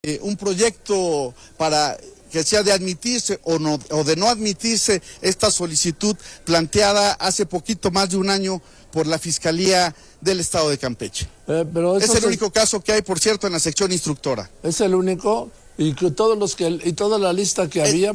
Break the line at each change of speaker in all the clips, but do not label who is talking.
un proyecto para que sea de admitirse o de no admitirse esta solicitud planteada hace poquito más de un año por la Fiscalía del Estado de Campeche.
Pero
es el único caso que hay, por cierto, en la sección instructora.
Es el único, y que toda la lista que había.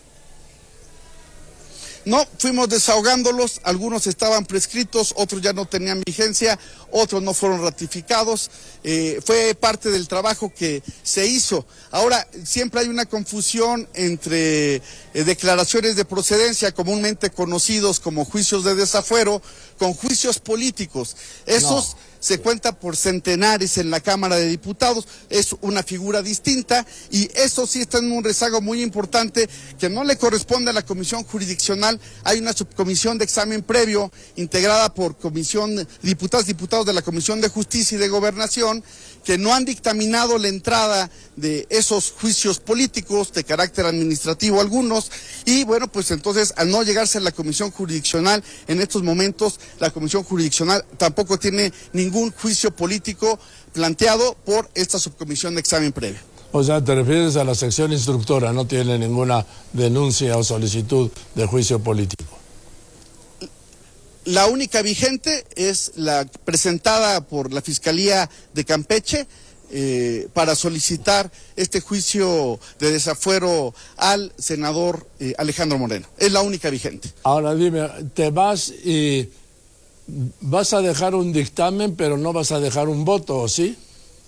No, fuimos desahogándolos, algunos estaban prescritos, otros ya no tenían vigencia, otros no fueron ratificados, fue parte del trabajo que se hizo. Ahora, siempre hay una confusión entre declaraciones de procedencia, comúnmente conocidos como juicios de desafuero, con juicios políticos. Esos se cuenta por centenares en la Cámara de Diputados, es una figura distinta y eso sí está en un rezago muy importante que no le corresponde a la Comisión Jurisdiccional. Hay una subcomisión de examen previo integrada por diputados de la Comisión de Justicia y de Gobernación que no han dictaminado la entrada de esos juicios políticos de carácter administrativo algunos y bueno, pues entonces al no llegarse a la Comisión Jurisdiccional en estos momentos, la Comisión Jurisdiccional tampoco tiene ningún juicio político planteado por esta subcomisión de examen previo.
O sea, te refieres a la sección instructora, no tiene ninguna denuncia o solicitud de juicio político.
La única vigente es la presentada por la Fiscalía de Campeche para solicitar este juicio de desafuero al senador Alejandro Moreno. Es la única vigente.
Ahora dime, te vas y vas a dejar un dictamen, pero no vas a dejar un voto, ¿o sí?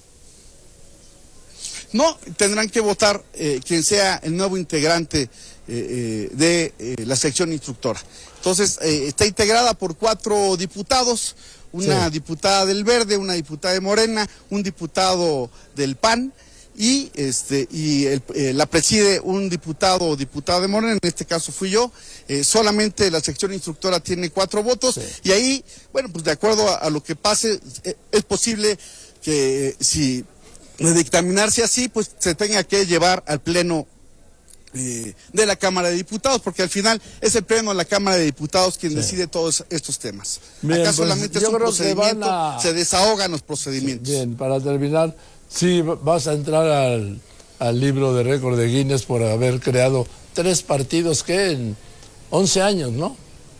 No, tendrán que votar quien sea el nuevo integrante de la sección instructora. Entonces, está integrada por 4 diputados, una diputada del Verde, una diputada de Morena, un diputado del PAN y la preside un diputado o diputada de Morena, en este caso fui yo. Solamente la sección instructora tiene 4 votos y ahí, bueno, pues de acuerdo a lo que pase, es posible que si de dictaminarse así, pues se tenga que llevar al pleno de la Cámara de Diputados, porque al final es el pleno de la Cámara de Diputados quien decide todos estos temas.
Bien,
acá
pues
solamente es un procedimiento, se desahogan los procedimientos.
Bien, para terminar, sí vas a entrar al libro de récord de Guinness por haber creado 3 partidos que en 11 años, ¿no?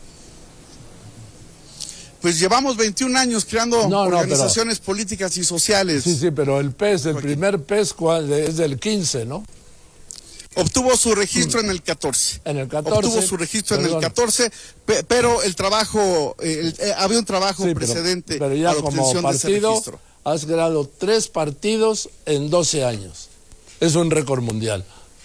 Pues llevamos 21 años creando organizaciones políticas y sociales.
Sí, pero el PES, el primer PES es del 15, ¿no?
Obtuvo su registro en el 14.
En el 14.
Obtuvo su registro en el 14, pero el trabajo, había un trabajo precedente
pero ya
a la obtención
como partido,
de ese registro.
Has creado 3 partidos en 12 años. Es un récord mundial.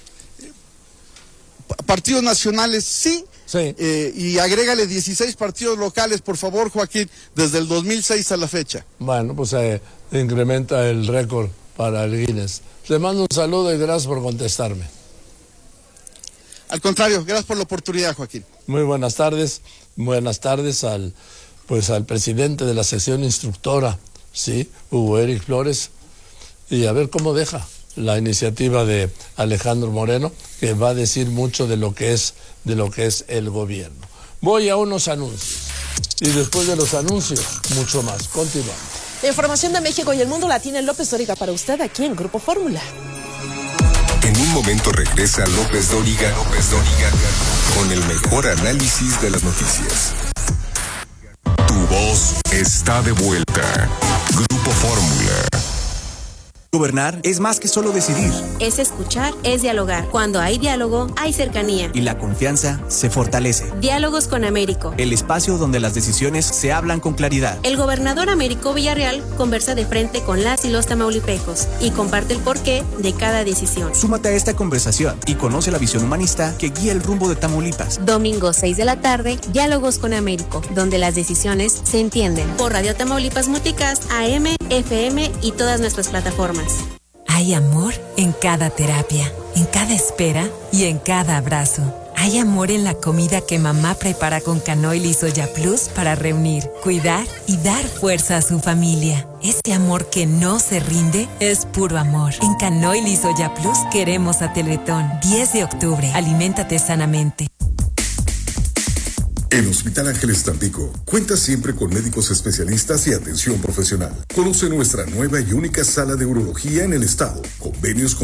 Partidos nacionales, sí. Y agrégale 16 partidos locales, por favor, Joaquín, desde el 2006 a la fecha.
Bueno, pues incrementa el récord para el Guinness. Te mando un saludo y gracias por contestarme.
Al contrario, gracias por la oportunidad, Joaquín.
Muy buenas tardes. Buenas tardes al presidente de la sección instructora, sí, Hugo Eric Flores, y a ver cómo deja la iniciativa de Alejandro Moreno, que va a decir mucho de lo que es el gobierno. Voy a unos anuncios y después de los anuncios mucho más. Continuamos.
La información de México y el mundo la tiene López Dóriga para usted aquí en Grupo Fórmula.
En un momento regresa López Dóriga con el mejor análisis de las noticias. Tu voz está de vuelta. Grupo Fórmula.
Gobernar es más que solo decidir.
Es escuchar, es dialogar. Cuando hay diálogo, hay cercanía.
Y la confianza se fortalece.
Diálogos con Américo.
El espacio donde las decisiones se hablan con claridad.
El gobernador Américo Villarreal conversa de frente con las y los tamaulipecos y comparte el porqué de cada decisión.
Súmate a esta conversación y conoce la visión humanista que guía el rumbo de Tamaulipas.
Domingo 6 de la tarde, Diálogos con Américo, donde las decisiones se entienden. Por Radio Tamaulipas Multicast, AM, FM y todas nuestras plataformas.
Hay amor en cada terapia, en cada espera y en cada abrazo. Hay amor en la comida que mamá prepara con Canoil y Soya Plus para reunir, cuidar y dar fuerza a su familia. Ese amor que no se rinde es puro amor. En Canoil y Soya Plus queremos a Teletón. 10 de octubre, aliméntate sanamente.
El Hospital Ángeles Tampico cuenta siempre con médicos especialistas y atención profesional. Conoce nuestra nueva y única sala de urología en el estado. Convenios con